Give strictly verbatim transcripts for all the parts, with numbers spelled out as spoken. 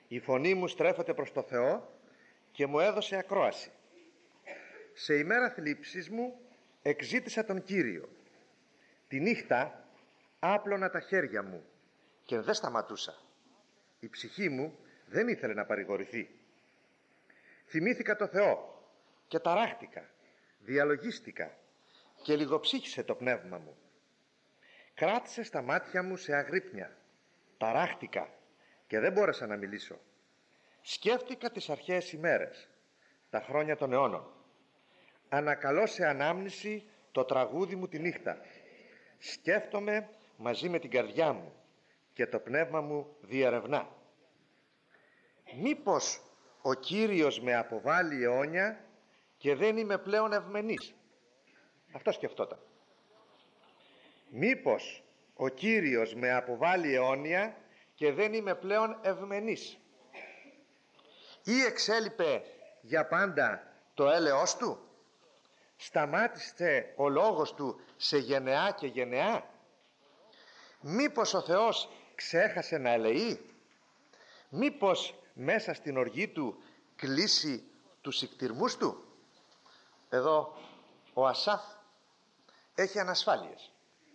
Η φωνή μου στρέφεται προς το Θεό και μου έδωσε ακρόαση. Σε ημέρα θλίψης μου εξήτησα τον Κύριο. Τη νύχτα άπλωνα τα χέρια μου και δεν σταματούσα. Η ψυχή μου δεν ήθελε να παρηγορηθεί. Θυμήθηκα το Θεό και ταράχτηκα, διαλογίστηκα και λιγοψύχησε το πνεύμα μου. Κράτησε στα μάτια μου σε αγρύπνια, ταράχτηκα και δεν μπόρεσα να μιλήσω. Σκέφτηκα τις αρχαίες ημέρες, τα χρόνια των αιώνων. Ανακαλώ σε ανάμνηση το τραγούδι μου τη νύχτα. Σκέφτομαι μαζί με την καρδιά μου και το πνεύμα μου διερευνά. Μήπως ο Κύριος με αποβάλλει αιώνια και δεν είμαι πλέον ευμενής? Αυτό σκεφτόταν. Μήπως ο Κύριος με αποβάλλει αιώνια και δεν είμαι πλέον ευμενής? Ή εξέλιπε για πάντα το έλεος του? Σταμάτησε ο λόγος του σε γενεά και γενεά? Μήπως ο Θεός ξέχασε να ελεεί? Μήπως μέσα στην οργή του κλείσει τους ικτυρμούς του? Εδώ ο Ασάφ έχει ανασφάλειες.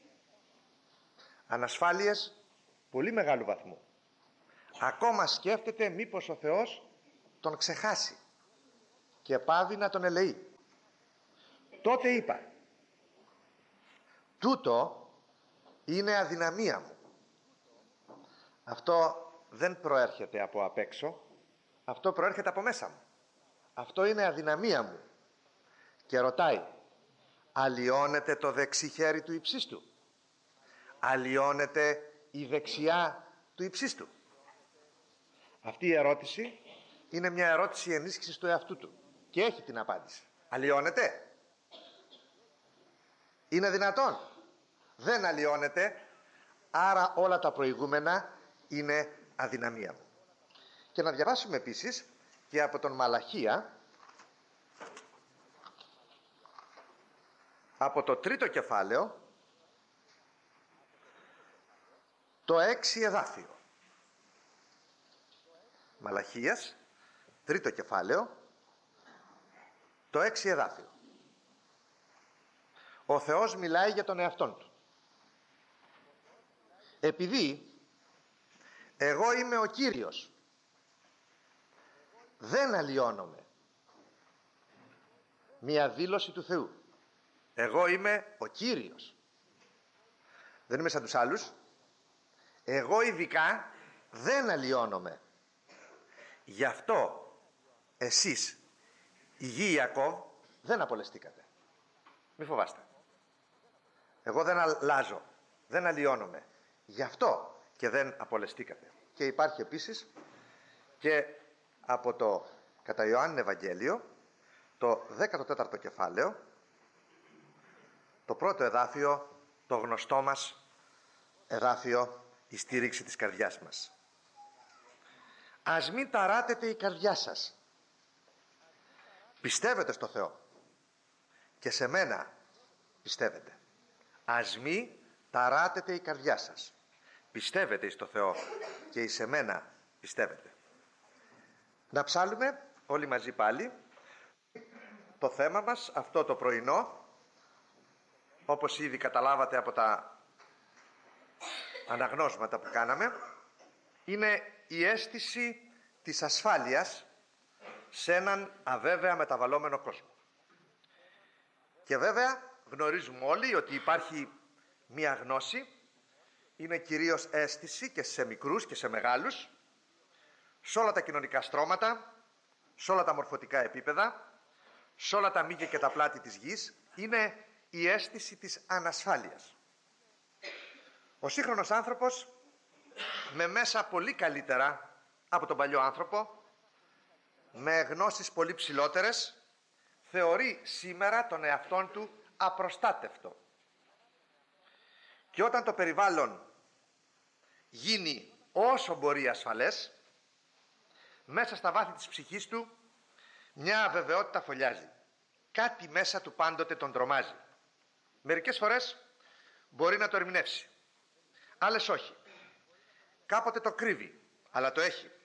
Ανασφάλειες πολύ μεγάλου βαθμού. Ακόμα σκέφτεται μήπως ο Θεός τον ξεχάσει και πάβει να τον ελεεί. Τότε είπα, τούτο είναι αδυναμία μου. Αυτό δεν προέρχεται από απ' έξω, αυτό προέρχεται από μέσα μου. Αυτό είναι αδυναμία μου. Και ρωτάει, αλλοιώνεται το δεξί χέρι του υψίστου? Αλλοιώνεται η δεξιά του υψίστου? Αυτή η ερώτηση είναι μια ερώτηση ενίσχυσης του εαυτού του και έχει την απάντηση. Αλλοιώνεται? Είναι δυνατόν? Δεν αλλοιώνεται, άρα όλα τα προηγούμενα είναι αδυναμία μου. Και να διαβάσουμε επίσης και από τον Μαλαχία, από το τρίτο κεφάλαιο, το έξι εδάφιο. Μαλαχίας, τρίτο κεφάλαιο, το έξι εδάφιο. Ο Θεός μιλάει για τον εαυτόν του. Επειδή εγώ είμαι ο Κύριος, δεν αλλοιώνομαι. Μια δήλωση του Θεού. Εγώ είμαι ο Κύριος. Δεν είμαι σαν τους άλλους. Εγώ ειδικά δεν αλλοιώνομαι. Γι' αυτό εσείς, οι γη Ιακώβ, δεν απολεστήκατε. Μη φοβάστε. Εγώ δεν αλλάζω, δεν αλλοιώνομαι. Γι' αυτό και δεν απολεστήκατε. Και υπάρχει επίσης και από το κατά Ιωάννην Ευαγγέλιο, το δέκατο τέταρτο κεφάλαιο, το πρώτο εδάφιο, το γνωστό μας εδάφιο, η στήριξη της καρδιάς μας. Ας μην ταράτετε η καρδιά σας. Πιστεύετε στο Θεό και σε μένα πιστεύετε. Ας μην ταράτετε η καρδιά σας. Πιστεύετε στο Θεό και σε μένα πιστεύετε. Να ψάλουμε όλοι μαζί πάλι το θέμα μας αυτό το πρωινό, όπως ήδη καταλάβατε από τα αναγνώσματα που κάναμε, είναι η αίσθηση της ασφάλειας σε έναν αβέβαια μεταβαλλόμενο κόσμο. Και βέβαια γνωρίζουμε όλοι ότι υπάρχει μία γνώση, είναι κυρίως αίσθηση και σε μικρούς και σε μεγάλους, σε όλα τα κοινωνικά στρώματα, σε όλα τα μορφωτικά επίπεδα, σε όλα τα μήκη και τα πλάτη της γης, είναι η αίσθηση της ανασφάλειας. Ο σύγχρονος άνθρωπος, με μέσα πολύ καλύτερα από τον παλιό άνθρωπο, με γνώσεις πολύ ψηλότερες, θεωρεί σήμερα τον εαυτόν του απροστάτευτο. Και όταν το περιβάλλον γίνει όσο μπορεί ασφαλές, μέσα στα βάθη της ψυχής του μια αβεβαιότητα φωλιάζει. Κάτι μέσα του πάντοτε τον τρομάζει. Μερικές φορές μπορεί να το ερμηνεύσει, άλλες όχι. Κάποτε το κρύβει, αλλά το έχει.